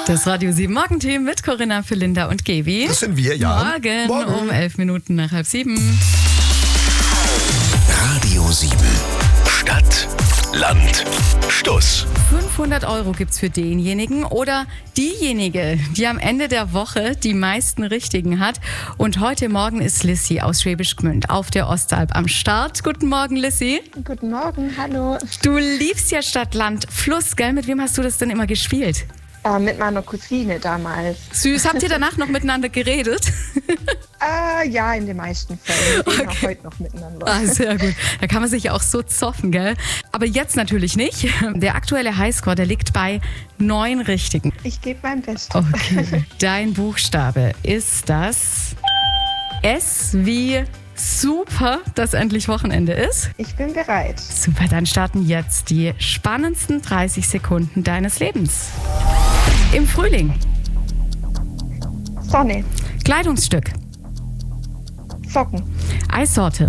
Das Radio 7 Morgenteam mit Corinna, Philinda und Gevi. Das sind wir, ja. Morgen um 11 Minuten nach 6:30. Radio 7. Stadt, Land, Stuss. 500 € gibt's für denjenigen oder diejenige, die am Ende der Woche die meisten Richtigen hat. Und heute Morgen ist Lissy aus Schwäbisch Gmünd auf der Ostalb am Start. Guten Morgen, Lissy. Guten Morgen, hallo. Du liebst ja Stadt, Land, Fluss, gell? Mit wem hast du das denn immer gespielt? Mit meiner Cousine damals. Süß. Habt ihr danach noch miteinander geredet? Ja, in den meisten Fällen. Wir reden auch heute noch miteinander. Ah, sehr gut. Da kann man sich ja auch so zoffen, gell? Aber jetzt natürlich nicht. Der aktuelle Highscore, der liegt bei 9 Richtigen. Ich gebe mein Bestes. Okay. Dein Buchstabe ist das S wie super, dass endlich Wochenende ist. Ich bin bereit. Super, dann starten jetzt die spannendsten 30 Sekunden deines Lebens. Im Frühling. Sonne, Kleidungsstück. Socken, Eissorte.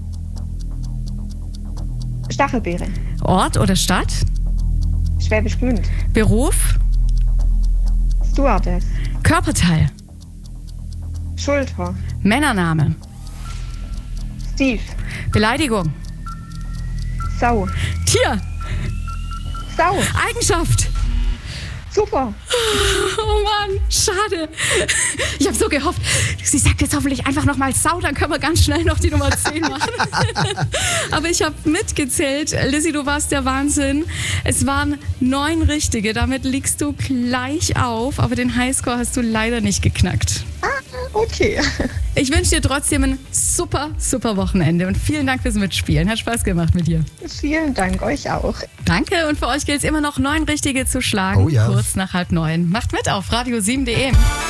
Stachelbeere, Ort oder Stadt. Schwäbisch Gmünd, Beruf. Stewardess, Körperteil. Schulter, Männername. Steve, Beleidigung. Sau, Tier. Sau, Eigenschaft. super. Oh Mann, schade. Ich habe so gehofft, sie sagt jetzt hoffentlich einfach nochmal Sau, dann können wir ganz schnell noch die Nummer 10 machen. Aber ich habe mitgezählt. Lissy, du warst der Wahnsinn. Es waren 9 Richtige, damit liegst du gleich auf, aber den Highscore hast du leider nicht geknackt. Okay. Ich wünsche dir trotzdem ein super, super Wochenende und vielen Dank fürs Mitspielen. Hat Spaß gemacht mit dir. Vielen Dank, euch auch. Danke und für euch gilt es immer noch 9 Richtige zu schlagen, Oh ja. kurz nach 8:30. Macht mit auf radio7.de.